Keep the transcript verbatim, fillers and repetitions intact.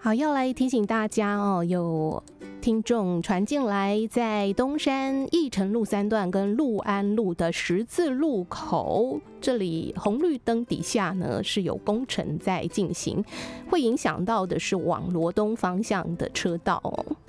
好，要来提醒大家哦，有听众传进来，在东山义成路三段跟陆安路的十字路口，这里红绿灯底下呢是有工程在进行，会影响到的是往罗东方向的车道哦。